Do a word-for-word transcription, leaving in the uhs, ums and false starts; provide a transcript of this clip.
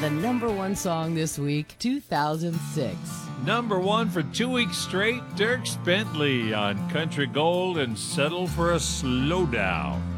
the number one song this week, two thousand six. Number one for two weeks straight, Dierks Bentley on Country Gold and Settle for a Slowdown.